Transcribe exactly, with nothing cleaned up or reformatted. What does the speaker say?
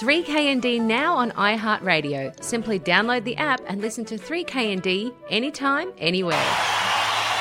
three K N D now on iHeartRadio. Simply download the app and listen to three K N D anytime, anywhere.